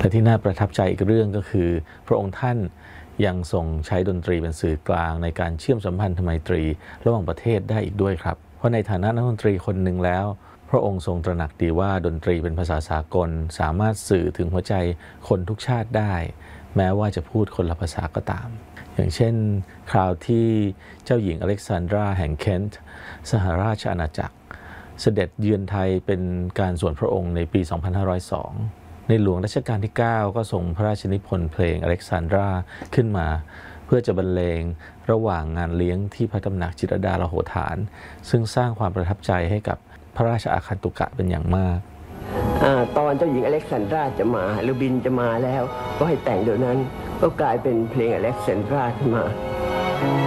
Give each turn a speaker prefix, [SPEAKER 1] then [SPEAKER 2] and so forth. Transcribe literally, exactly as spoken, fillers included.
[SPEAKER 1] และที่น่าประทับใจอีกเรื่องก็คือพระองค์ท่านยังทรงใช้ดนตรีเป็นสื่อกลางในการเชื่อมสัมพันธไมตรีระหว่างประเทศได้อีกด้วยครับเพราะในฐานะนักดนตรีคนหนึ่งแล้วพระองค์ทรงตระหนักดีว่าดนตรีเป็นภาษาสากลสามารถสื่อถึงหัวใจคนทุกชาติได้แม้ว่าจะพูดคนละภาษาก็ตามอย่างเช่นคราวที่เจ้าหญิงอเล็กซานดราแห่งเคนต์สหราชอาณาจักรเสด็จเยือนไทยเป็นการส่วนพระองค์ในปี สองพันห้าร้อยสอง ในหลวงรัชกาลที่ เก้า ก็ทรงพระราชนิพนธ์เพลงอเล็กซานดราขึ้นมาเพื่อจะบรรเลงระหว่างงานเลี้ยงที่พระตำหนักจิตรลดาลโหฐานซึ่งสร้างความประทับใจให้กับพระราชอาคันตุกะเป็นอย่างมาก
[SPEAKER 2] ตอนเจ้าหญิงอเล็กซานดราจะมาหรือบินจะมาแล้วก็ให้แต่งเดี๋ยวนั้นก็กลายเป็นเพลงอเล็กซานดราขึ้นมา